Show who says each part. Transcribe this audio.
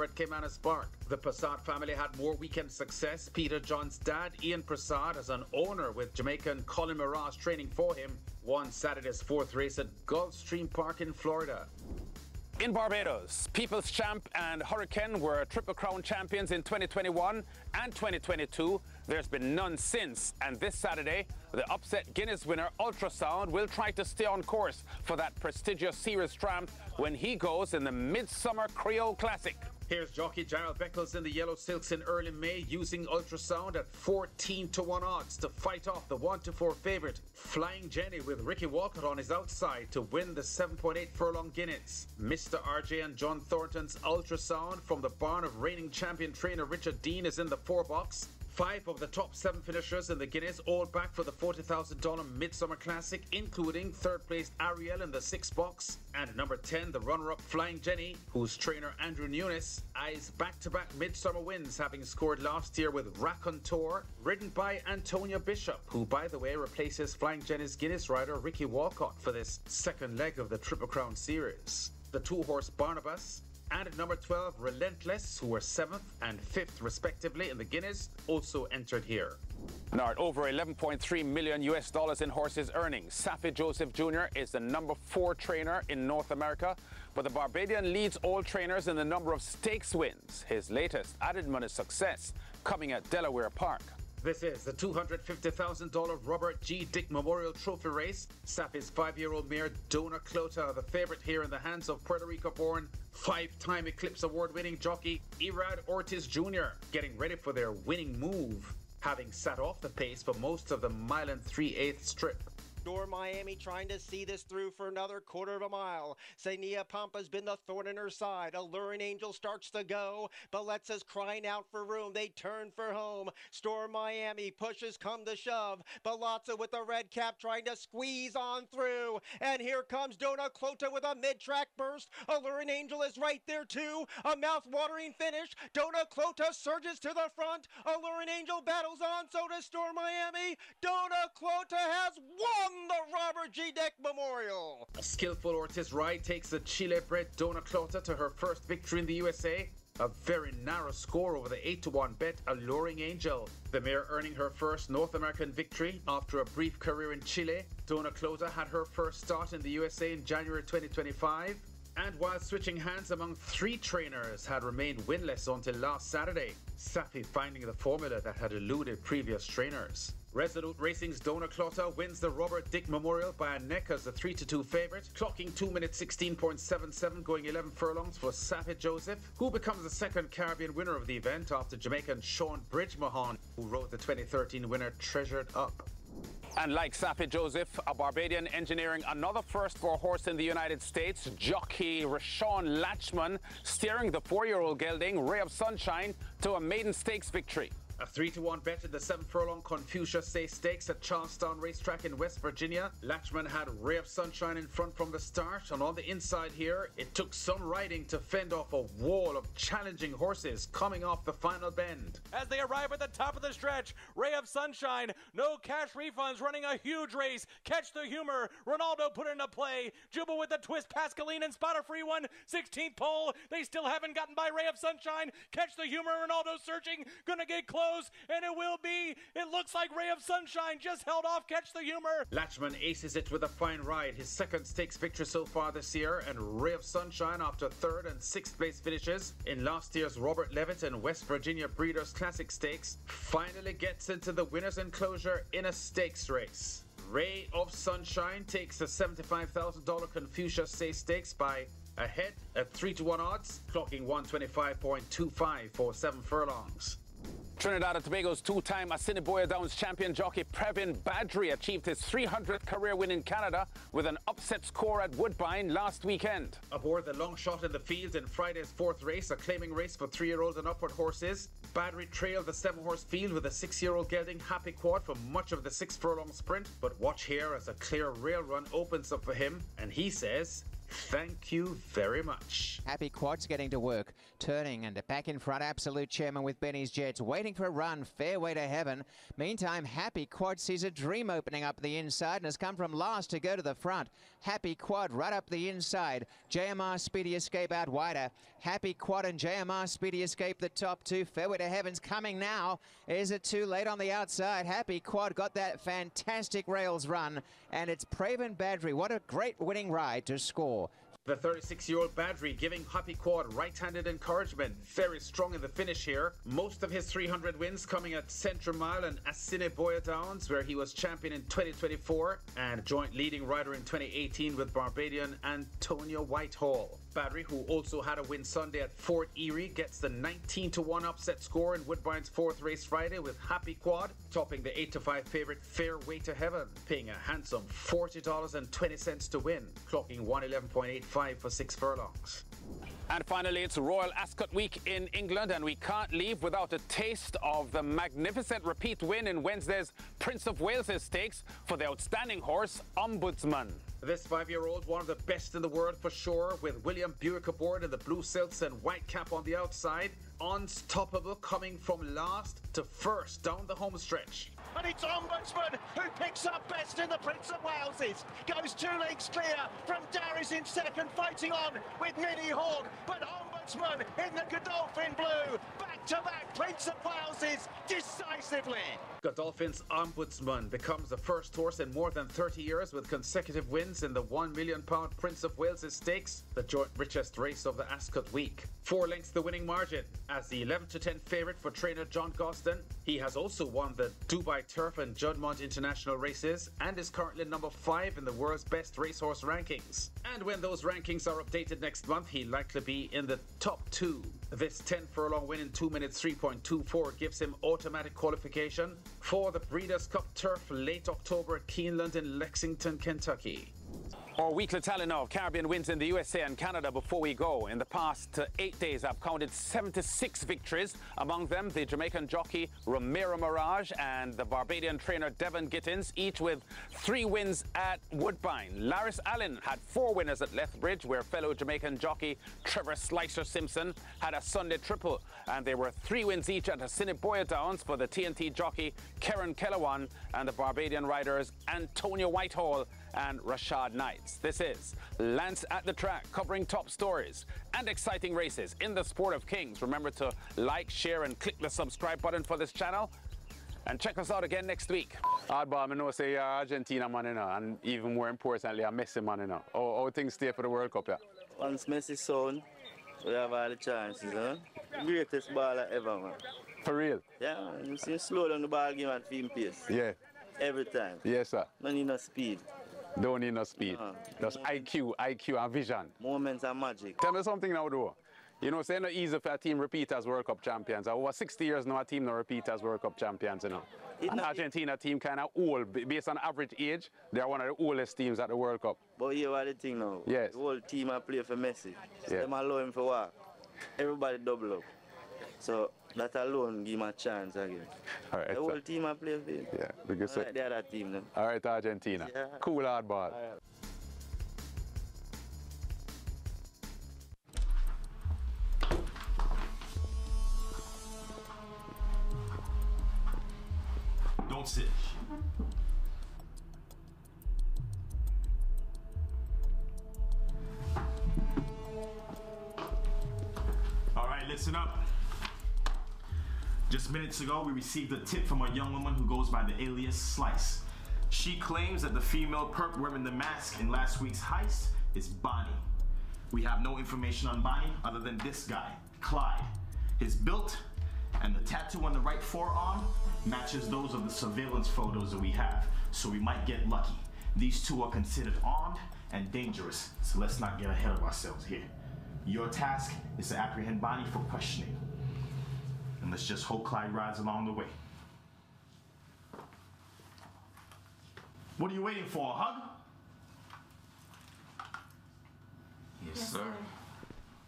Speaker 1: at Caymanas Park. The Prasad family had more weekend success. Peter John's dad, Ian Prasad, as an owner with Jamaican Colin Mirage training for him, won Saturday's fourth race at Gulfstream Park in Florida.
Speaker 2: In Barbados, People's Champ and Hurricane were Triple Crown champions in 2021 and 2022. There's been none since. And this Saturday, the upset Guinness winner Ultrasound will try to stay on course for that prestigious series tramp when he goes in the Midsummer Creole Classic.
Speaker 1: Here's jockey Gerald Beckles in the Yellow Silks in early May, using Ultrasound at 14-1 odds to fight off the 1-4 favourite Flying Jenny, with Ricky Walcott on his outside to win the 7.8 furlong Guinness. Mr. RJ and John Thornton's Ultrasound from the barn of reigning champion trainer Richard Dean is in the 4 box. 5 of the top 7 finishers in the Guinness all back for the $40,000 Midsummer Classic, including third-placed Ariel in the 6 box, and number 10, the runner-up Flying Jenny, whose trainer Andrew Nunes eyes back-to-back Midsummer wins, having scored last year with Raconteur, ridden by Antonia Bishop, who, by the way, replaces Flying Jenny's Guinness rider Ricky Walcott for this second leg of the Triple Crown series. The 2-horse Barnabas and at number 12, Relentless, who were 7th and 5th respectively in the Guinness, also entered here.
Speaker 2: Now, at over $11.3 million in horses earnings, Saffie Joseph Jr. is the number 4 trainer in North America, but the Barbadian leads all trainers in the number of stakes wins. His latest added money success coming at Delaware Park.
Speaker 1: This is the $250,000 Robert G. Dick Memorial Trophy race. Saffie's 5-year-old mare Dona Clota, the favorite here in the hands of Puerto Rico-born 5-time Eclipse Award-winning jockey Irad Ortiz Jr., getting ready for their winning move, having sat off the pace for most of the 1 3/8 strip.
Speaker 3: Door Miami trying to see this through for another quarter of a mile. Senia Pampa's been the thorn in her side. Alluring Angel starts to go. Balletza's crying out for room. They turn for home. Storm Miami pushes come to shove. Balazza with the red cap trying to squeeze on through. And here comes Dona Clota with a mid-track burst. Alluring Angel is right there too. A mouth-watering finish. Dona Clota surges to the front. Alluring Angel battles on. So does Storm Miami. Dona Clota has won the Robert G. Dick Memorial.
Speaker 1: A skillful Ortiz ride takes the Chile-bred Dona Clota to her first victory in the USA. A very narrow score over the 8-1 bet Alluring Angel. The mare earning her first North American victory after a brief career in Chile. Dona Clota had her first start in the USA in January 2025. And while switching hands among 3 trainers, had remained winless until last Saturday. Saffie finding the formula that had eluded previous trainers. Resolute Racing's Dona Clota wins the Robert Dick Memorial by a neck as the 3-2 favourite, clocking 2 minutes 16.77, going 11 furlongs for Saffie Joseph, who becomes the second Caribbean winner of the event after Jamaican Sean Bridgmohan, who rode the 2013 winner Treasured Up.
Speaker 2: And like Saffie Joseph, a Barbadian engineering another first for a horse in the United States, jockey Rashawn Latchman steering the 4-year-old gelding Ray of Sunshine to a maiden stakes victory.
Speaker 1: A 3-1 bet in the 7 furlong Confucius Day Stakes at Charlestown Racetrack in West Virginia. Latchman had Ray of Sunshine in front from the start, and on the inside here, it took some riding to fend off a wall of challenging horses coming off the final bend.
Speaker 4: As they arrive at the top of the stretch, Ray of Sunshine, no cash refunds, running a huge race. Catch the Humor, Ronaldo put into play. Jubal with the twist, Pascaline and Spotter Free one, 16th pole. They still haven't gotten by Ray of Sunshine. Catch the Humor, Ronaldo searching, gonna get close. And it will be. It looks like Ray of Sunshine just held off Catch the Humor.
Speaker 1: Latchman aces it with a fine ride, his second stakes victory so far this year, and Ray of Sunshine, after 3rd and 6th place finishes in last year's Robert Levitt and West Virginia Breeders' Classic Stakes, finally gets into the winner's enclosure in a stakes race. Ray of Sunshine takes the $75,000 Confucius Day Stakes by a head at 3-1 odds, clocking 125.25 for 7 furlongs.
Speaker 2: Trinidad and Tobago's 2-time Assiniboia Downs champion jockey Previn Badri achieved his 300th career win in Canada with an upset score at Woodbine last weekend.
Speaker 1: Aboard the long shot in the field in Friday's 4th race, a claiming race for 3-year-old and upward horses, Badri trailed the 7-horse field with a 6-year-old gelding Happy Quad for much of the 6 furlong sprint. But watch here as a clear rail run opens up for him, and he says Thank you very much.
Speaker 5: Happy Quad's getting to work, turning and back in front. Absolute Chairman with Benny's Jets, waiting for a run, fairway to heaven. Meantime, Happy Quad sees a dream opening up the inside and has come from last to go to the front. Happy Quad right up the inside. JMR Speedy Escape out wider. Happy Quad and JMR Speedy Escape the top two. Fairway to heaven's coming now. Is it too late on the outside? Happy Quad got that fantastic rails run, and it's Praven Badri. What a great winning ride to score.
Speaker 1: The 36-year-old Badri giving Happy Quad right-handed encouragement. Very strong in the finish here. Most of his 300 wins coming at Central Mile and Assiniboia Downs, where he was champion in 2024 and joint leading rider in 2018 with Barbadian Antonio Whitehall. Badri, who also had a win Sunday at Fort Erie, gets the 19-1 upset score in Woodbine's fourth race Friday with Happy Quad topping the 8-5 favorite Fairway to Heaven, paying a handsome $40.20 to win, clocking 111.85 for 6 furlongs.
Speaker 2: And finally, it's Royal Ascot Week in England, and we can't leave without a taste of the magnificent repeat win in Wednesday's Prince of Wales Stakes for the outstanding horse, Ombudsman.
Speaker 1: This 5-year-old, one of the best in the world for sure, with William Buick aboard in the blue silks and white cap on the outside. Unstoppable, coming from last to first down the home stretch.
Speaker 6: And it's Ombudsman who picks up best in the Prince of Waleses. Goes 2 lengths clear from Darius in second, fighting on with Mini Horn. But Ombudsman in the Godolphin blue, back-to-back Prince of Waleses decisively.
Speaker 1: Godolphin's Ombudsman becomes the first horse in more than 30 years with consecutive wins in the £1 million Prince of Wales Stakes, the joint richest race of the Ascot week. 4 lengths the winning margin as the 11-10 favourite for trainer John Gosden. He has also won the Dubai Turf and Juddmonte International races and is currently number 5 in the world's best racehorse rankings. And when those rankings are updated next month, he'll likely be in the top 2. This 10-furlong win in 2 minutes 3.24 gives him automatic qualification for the Breeders' Cup Turf late October at Keeneland in Lexington, Kentucky.
Speaker 2: Our weekly tally now of Caribbean wins in the USA and Canada before we go. In the past 8 days, I've counted 76 victories. Among them, the Jamaican jockey Romero Mirage and the Barbadian trainer Devon Gittins, each with 3 wins at Woodbine. Laris Allen had 4 winners at Lethbridge, where fellow Jamaican jockey Trevor Slicer Simpson had a Sunday triple. And there were 3 wins each at Assiniboia Downs for the TNT jockey Karen Kellewan and the Barbadian riders Antonio Whitehall and Rashad Knights. This is Lance at the Track, covering top stories and exciting races in the sport of kings. Remember to like, share and click the subscribe button for this channel, and check us out again next week. Hardball, I know say you're Argentina man, you know, and even more importantly, a Messi man, you know. How things stay for the World Cup, yeah?
Speaker 7: Once Messi sound, we have all the chances, huh? Greatest baller ever, man.
Speaker 2: For real?
Speaker 7: Yeah, you see him slow down the ball game and feel pace.
Speaker 2: Yeah.
Speaker 7: Every time.
Speaker 2: Yes, sir.
Speaker 7: No need no speed.
Speaker 2: Don't need no speed. Just IQ and vision.
Speaker 7: Moments are magic.
Speaker 2: Tell me something now, though. You know, say no easy for a team repeat as World Cup champions. Over 60 years now, a team no repeat as World Cup champions, you know. An Argentina team kind of old, based on average age, they are one of the oldest teams at the World Cup.
Speaker 7: But here what the thing now.
Speaker 2: Yes.
Speaker 7: The whole team I play for Messi.
Speaker 2: Yeah.
Speaker 7: Them allow him for work. Everybody double up. So that alone give him a chance again.
Speaker 2: All right,
Speaker 7: the whole team I play for him.
Speaker 2: Yeah, because
Speaker 7: I like the other team then.
Speaker 2: All right, Argentina.
Speaker 7: Yeah.
Speaker 2: Cool hardball.
Speaker 8: Don't sit. All right, listen up. Just minutes ago, we received a tip from a young woman who goes by the alias Slice. She claims that the female perp wearing the mask in last week's heist is Bonnie. We have no information on Bonnie other than this guy, Clyde. His build and the tattoo on the right forearm matches those of the surveillance photos that we have, so we might get lucky. These two are considered armed and dangerous, so let's not get ahead of ourselves here. Your task is to apprehend Bonnie for questioning. And let's just hope Clyde rides along the way. What are you waiting for, a hug? Yes, sir.